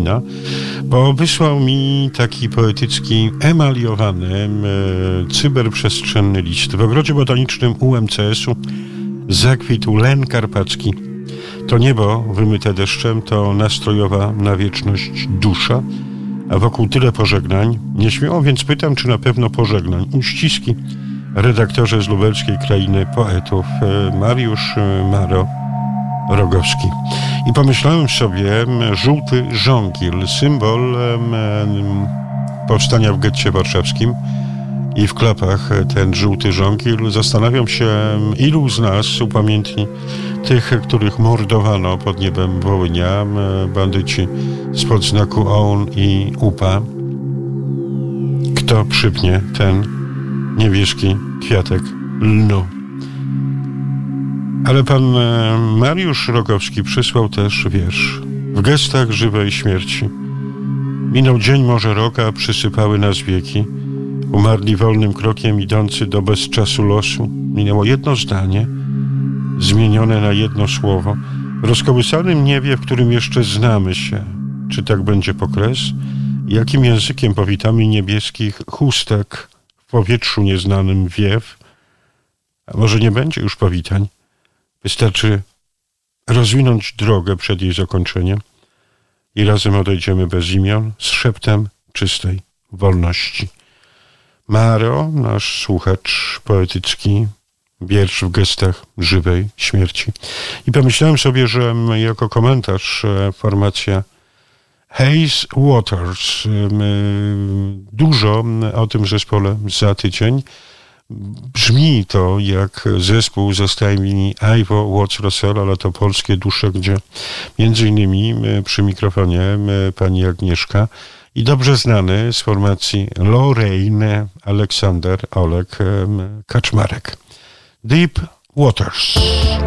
Lublina, bo wysłał mi taki poetycki, emaliowany, cyberprzestrzenny list. W ogrodzie botanicznym UMCS-u zakwitł len karpacki. To niebo wymyte deszczem, to nastrojowa na wieczność dusza, a wokół tyle pożegnań. Nieśmiało więc pytam, czy na pewno pożegnań. Uściski, redaktorze z lubelskiej Krainy Poetów, Mariusz Maro Rogowski. I pomyślałem sobie, żółty żonkil, symbol powstania w getcie warszawskim i w Klapach ten żółty żonkil. Zastanawiam się, ilu z nas upamiętni tych, których mordowano pod niebem Wołynia, bandyci spod znaku OUN i UPA. Kto przypnie ten niebieski kwiatek lnu? Ale pan Mariusz Rogowski przysłał też wiersz. W gestach żywej śmierci. Minął dzień, może rok, a przysypały nas wieki. Umarli wolnym krokiem idący do bezczasu losu. Minęło jedno zdanie, zmienione na jedno słowo. W rozkołysanym niebie, w którym jeszcze znamy się. Czy tak będzie po kres? Jakim językiem powitamy niebieskich chustek w powietrzu nieznanym wiew? A może nie będzie już powitań? Wystarczy rozwinąć drogę przed jej zakończeniem i razem odejdziemy bez imion z szeptem czystej wolności. Maro, nasz słuchacz poetycki, wiersz w gestach żywej śmierci. I pomyślałem sobie, że jako komentarz formacja Haze Waters. Dużo o tym zespole za tydzień. Brzmi to jak zespół ze stajni Ivo Watts Russell, ale to polskie dusze, gdzie między innymi przy mikrofonie pani Agnieszka i dobrze znany z formacji Lorraine Aleksander Olek Kaczmarek. Deep Waters.